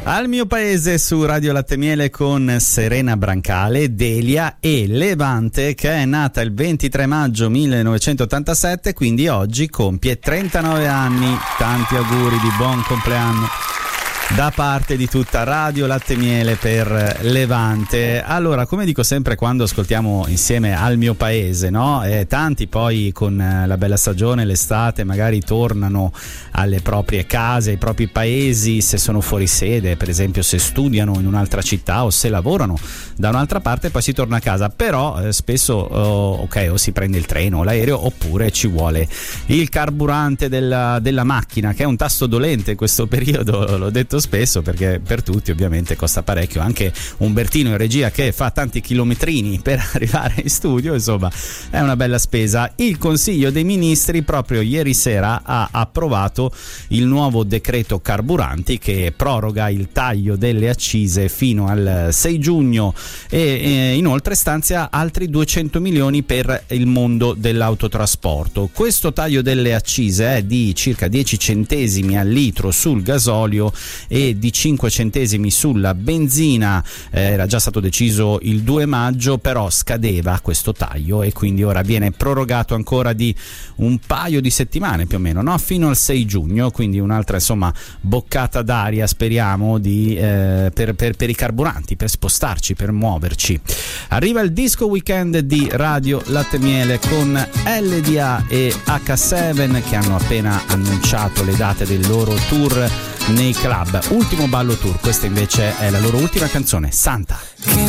Al mio paese su Radio Latte Miele con Serena Brancale, Delia e Levante, che è nata il 23 maggio 1987, quindi oggi compie 39 anni. Tanti auguri di buon compleanno da parte di tutta Radio Latte Miele per Levante. Allora, come dico sempre quando ascoltiamo insieme Al mio paese, no? Tanti poi con la bella stagione, l'estate, magari tornano alle proprie case, ai propri paesi, se sono fuori sede, per esempio se studiano in un'altra città o se lavorano da un'altra parte, poi si torna a casa. Però spesso o si prende il treno o l'aereo, oppure ci vuole il carburante della macchina, che è un tasto dolente in questo periodo, l'ho detto spesso, perché per tutti ovviamente costa parecchio. Anche Umbertino in regia che fa tanti chilometrini per arrivare in studio, insomma è una bella spesa. Il Consiglio dei Ministri proprio ieri sera ha approvato il nuovo decreto carburanti che proroga il taglio delle accise fino al 6 giugno e inoltre stanzia altri 200 milioni per il mondo dell'autotrasporto. Questo taglio delle accise è di circa 10 centesimi al litro sul gasolio e di 5 centesimi sulla benzina. Era già stato deciso il 2 maggio, però scadeva questo taglio e quindi ora viene prorogato ancora di un paio di settimane più o meno, no? Fino al 6 giugno, quindi un'altra insomma boccata d'aria, speriamo, per i carburanti, per spostarci, per muoverci. Arriva il disco weekend di Radio Latte Miele con LDA e H7 che hanno appena annunciato le date del loro tour nei club. Ultimo ballo tour, questa invece è la loro ultima canzone, Santa. Che